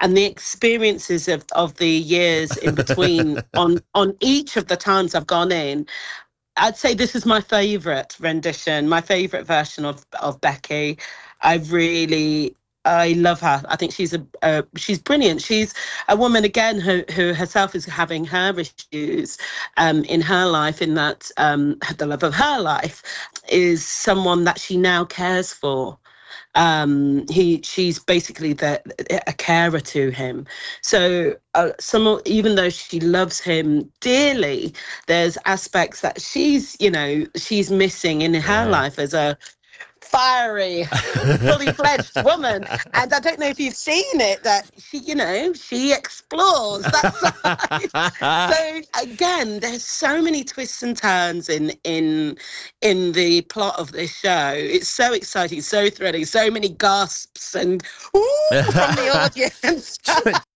and the experiences of the years in between on each of the times I've gone in, I'd say this is my favourite rendition, my favourite version of Becky. I love her. I think she's brilliant. She's a woman again who herself is having her issues in her life. In that the love of her life is someone that she now cares for. She's basically a carer to him. So even though she loves him dearly, there's aspects that she's missing in her life as a fiery, fully fledged woman. And I don't know if you've seen it, that she explores that side. So again, there's so many twists and turns in the plot of this show. It's so exciting, so thrilling, so many gasps and ooh from the audience.